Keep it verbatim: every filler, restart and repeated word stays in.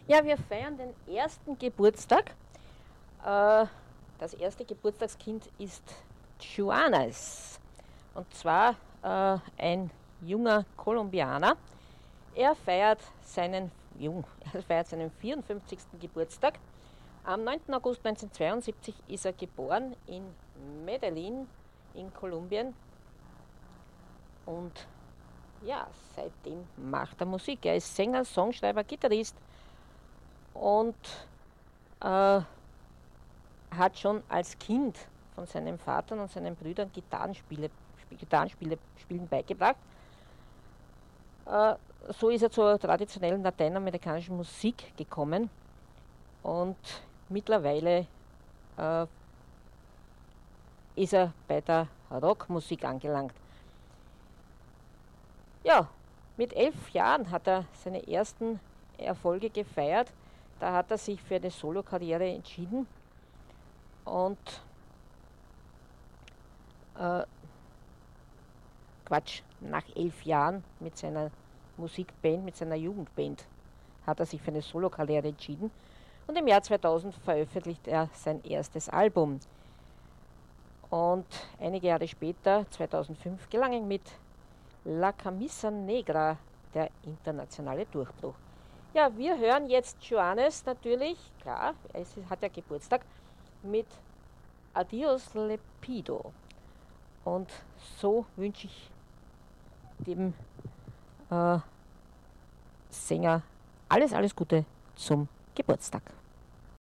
Ja, wir feiern den ersten Geburtstag. Äh, das erste Geburtstagskind ist Juanes. Und zwar äh, ein junger Kolumbianer. Er feiert seinen, jung, er feiert seinen vierundfünfzigsten Geburtstag. Am neunten August neunzehnhundertzweiundsiebzig ist er geboren in Medellin in Kolumbien. Und ja, seitdem macht er Musik. Er ist Sänger, Songschreiber, Gitarrist und äh, hat schon als Kind von seinem Vater und seinen Brüdern Gitarrenspiele, Gitarrenspiele spielen beigebracht. Äh, so ist er zur traditionellen lateinamerikanischen Musik gekommen und mittlerweile äh, ist er bei der Rockmusik angelangt. Ja, mit elf Jahren hat er seine ersten Erfolge gefeiert. Da hat er sich für eine Solokarriere entschieden und äh, Quatsch, nach elf Jahren mit seiner Musikband, mit seiner Jugendband, hat er sich für eine Solokarriere entschieden und im Jahr zweitausend veröffentlicht er sein erstes Album. Und einige Jahre später, zweitausendfünf, gelang ihm mit La Camisa Negra der internationale Durchbruch. Ja, wir hören jetzt Juanes natürlich, klar, es hat ja Geburtstag, mit Adios Le Pido. Und so wünsche ich dem äh, Sänger alles, alles Gute zum Geburtstag.